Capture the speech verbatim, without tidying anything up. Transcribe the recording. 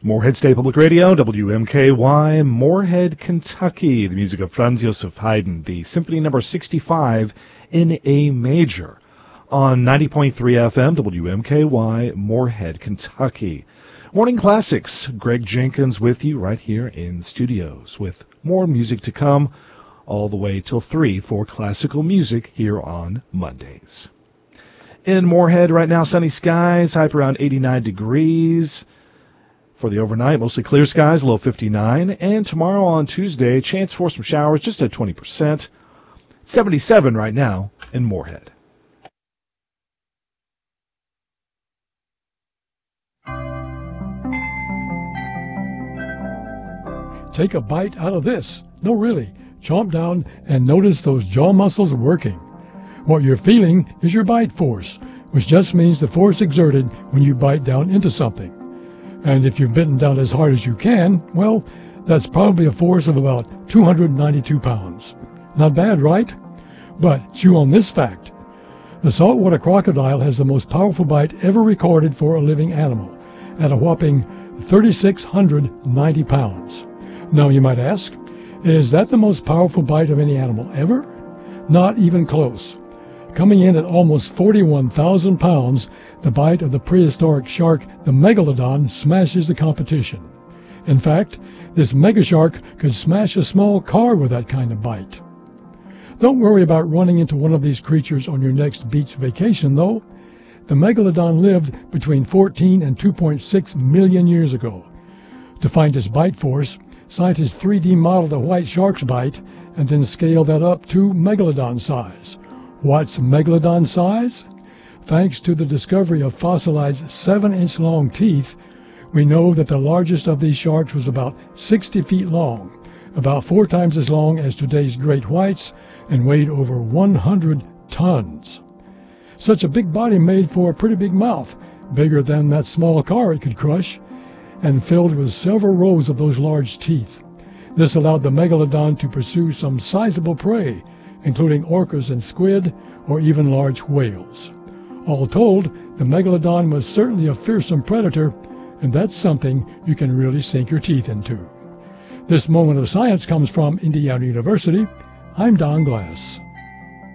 Moorhead State Public Radio, W M K Y, Moorhead, Kentucky. The music of Franz Joseph Haydn, the Symphony Number sixty-five in A major, on ninety point three F M, W M K Y, Moorhead, Kentucky. Morning Classics, Greg Jenkins with you right here in the studios with more music to come all the way till three for classical music here on Mondays. In Moorhead right now, sunny skies, high around eighty-nine degrees. For the overnight, mostly clear skies, low fifty-nine. And tomorrow on Tuesday, chance for some showers just at twenty percent. seventy-seven right now in Moorhead. Take a bite out of this. No, really. Chomp down and notice those jaw muscles working. What you're feeling is your bite force, which just means the force exerted when you bite down into something. And if you've bitten down as hard as you can, well, that's probably a force of about two hundred ninety-two pounds. Not bad, right? But chew on this fact. The saltwater crocodile has the most powerful bite ever recorded for a living animal, at a whopping three thousand six hundred ninety pounds. Now you might ask, is that the most powerful bite of any animal ever? Not even close. Coming in at almost forty-one thousand pounds, the bite of the prehistoric shark, the Megalodon, smashes the competition. In fact, this megashark could smash a small car with that kind of bite. Don't worry about running into one of these creatures on your next beach vacation, though. The Megalodon lived between fourteen and two point six million years ago. To find its bite force, scientists three D modeled a white shark's bite and then scaled that up to Megalodon size. What's Megalodon size? Thanks to the discovery of fossilized seven-inch long teeth, we know that the largest of these sharks was about sixty feet long, about four times as long as today's great whites, and weighed over one hundred tons. Such a big body made for a pretty big mouth, bigger than that small car it could crush, and filled with several rows of those large teeth. This allowed the Megalodon to pursue some sizable prey, including orcas and squid, or even large whales. All told, the Megalodon was certainly a fearsome predator, and that's something you can really sink your teeth into. This moment of science comes from Indiana University. I'm Don Glass.